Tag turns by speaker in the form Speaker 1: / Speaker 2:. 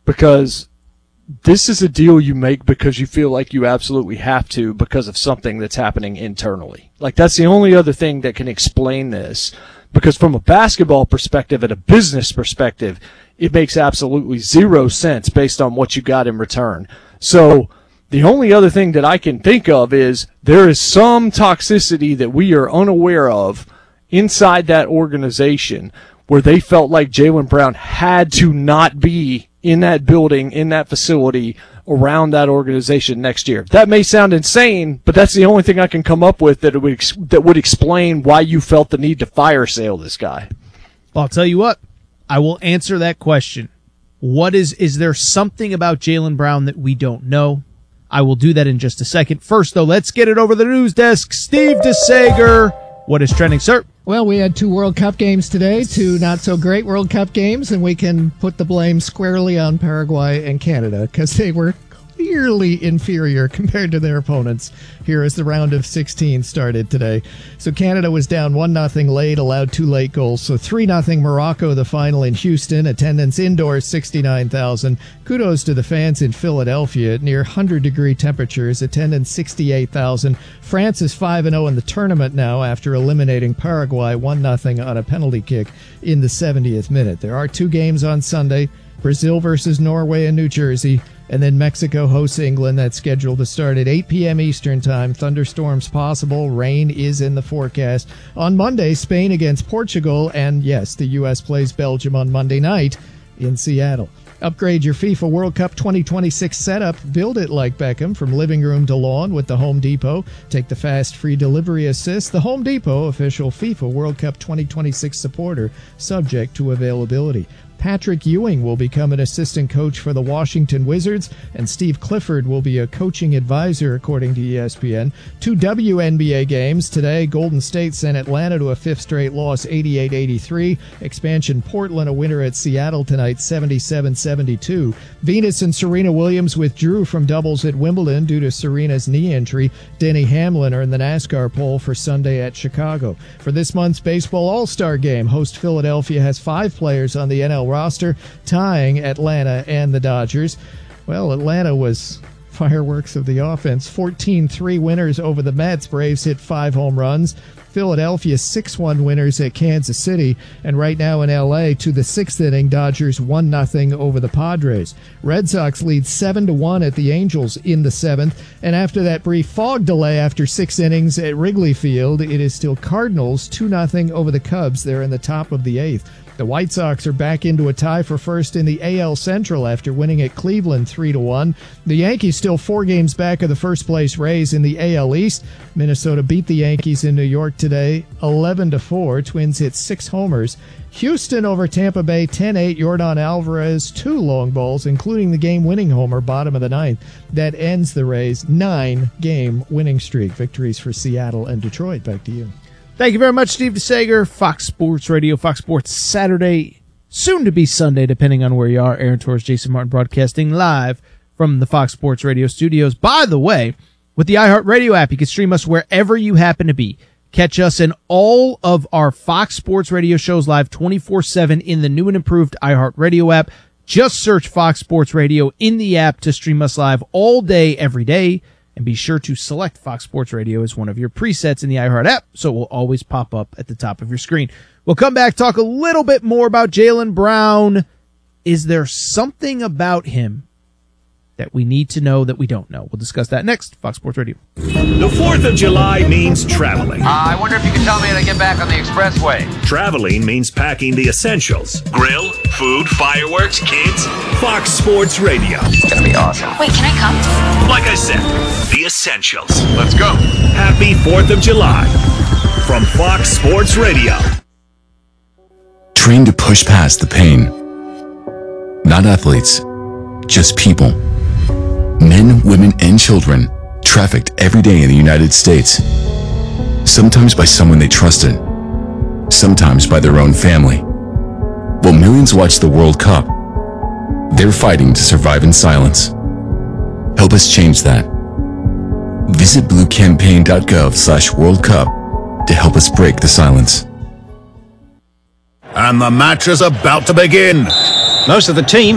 Speaker 1: because this is a deal you make because you feel like you absolutely have to because of something that's happening internally. Like, that's the only other thing that can explain this, because from a basketball perspective and a business perspective, it makes absolutely zero sense based on what you got in return. So the only other thing that I can think of is there is some toxicity that we are unaware of inside that organization where they felt like Jaylen Brown had to not be in that building, in that facility, around that organization next year. That may sound insane, but that's the only thing I can come up with that would explain why you felt the need to fire sale this guy.
Speaker 2: Well, I'll tell you what. I will answer that question. Is there something about Jaylen Brown that we don't know? I will do that in just a second. First, though, let's get it over the news desk. Steve DeSager, what is trending, sir?
Speaker 3: Well, we had 2 World Cup games today, 2 not-so-great World Cup games, and we can put the blame squarely on Paraguay and Canada because they were clearly inferior compared to their opponents here as the round of 16 started today. So Canada was down 1-0 late, allowed 2 late goals. So 3-0 Morocco, the final in Houston. Attendance indoors, 69,000. Kudos to the fans in Philadelphia. Near 100-degree temperatures, attendance 68,000. France is 5-0 in the tournament now after eliminating Paraguay 1-0 on a penalty kick in the 70th minute. There are 2 games on Sunday. Brazil versus Norway and New Jersey, and then Mexico hosts England. That's scheduled to start at 8 p.m. Eastern Time. Thunderstorms possible. Rain is in the forecast. On Monday, Spain against Portugal, and yes, the U.S. plays Belgium on Monday night in Seattle. Upgrade your FIFA World Cup 2026 setup. Build it like Beckham from living room to lawn with the Home Depot. Take the fast free delivery assist. The Home Depot, official FIFA World Cup 2026 supporter, subject to availability. Patrick Ewing will become an assistant coach for the Washington Wizards, and Steve Clifford will be a coaching advisor, according to ESPN. 2 WNBA games today. Golden State sent Atlanta to a 5th straight loss, 88-83. Expansion Portland a winner at Seattle tonight, 77-72. Venus and Serena Williams withdrew from doubles at Wimbledon due to Serena's knee injury. Denny Hamlin are in the NASCAR pole for Sunday at Chicago. For this month's Baseball All-Star Game, host Philadelphia has 5 players on the NL roster, tying Atlanta and the Dodgers. Well, Atlanta was fireworks of the offense. 14-3 winners over the Mets. Braves hit 5 home runs. Philadelphia 6-1 winners at Kansas City. And right now in L.A., to the 6th inning, Dodgers 1-0 over the Padres. Red Sox lead 7-1 at the Angels in the 7th. And after that brief fog delay after 6 innings at Wrigley Field, it is still Cardinals 2-0 over the Cubs. They're in the top of the 8th. The White Sox are back into a tie for first in the AL Central after winning at Cleveland 3-1. The Yankees still 4 games back of the first-place Rays in the AL East. Minnesota beat the Yankees in New York today 11-4. Twins hit 6 homers. Houston over Tampa Bay 10-8. Yordan Alvarez 2 long balls, including the game-winning homer, bottom of the 9th. That ends the Rays' 9-game winning streak. Victories for Seattle and Detroit. Back to you.
Speaker 2: Thank you very much, Steve DeSager. Fox Sports Radio, Fox Sports Saturday, soon to be Sunday, depending on where you are. Aaron Torres, Jason Martin broadcasting live from the Fox Sports Radio studios. By the way, with the iHeartRadio app, you can stream us wherever you happen to be. Catch us in all of our Fox Sports Radio shows live 24/7 in the new and improved iHeartRadio app. Just search Fox Sports Radio in the app to stream us live all day, every day. And be sure to select Fox Sports Radio as one of your presets in the iHeart app, so it will always pop up at the top of your screen. We'll come back, talk a little bit more about Jaylen Brown. Is there something about him that we need to know that we don't know? We'll discuss that next. Fox Sports Radio.
Speaker 4: The 4th of July means traveling.
Speaker 5: I wonder if you can tell me how to get back on the expressway.
Speaker 4: Traveling means packing the essentials. Grill, food, fireworks, kids. Fox Sports Radio.
Speaker 5: It's going to be awesome.
Speaker 6: Wait, can I come?
Speaker 4: Like I said, the essentials.
Speaker 5: Let's go.
Speaker 4: Happy 4th of July from Fox Sports Radio.
Speaker 7: Trained to push past the pain. Not athletes, just people. Men, women, and children trafficked every day in the United States. Sometimes by someone they trusted, sometimes by their own family. While millions watch the World Cup, they're fighting to survive in silence. Help us change that. Visit bluecampaign.gov/World Cup to help us break the silence.
Speaker 4: And the match is about to begin.
Speaker 8: Most of the team